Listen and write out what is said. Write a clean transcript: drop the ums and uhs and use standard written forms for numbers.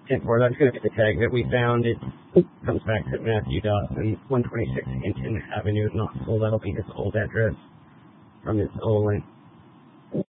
10-4. That's going to be the tag that we found. It comes back to Matthew Dawson, 126 Hinton Avenue, Knoxville. That'll be his old address from his old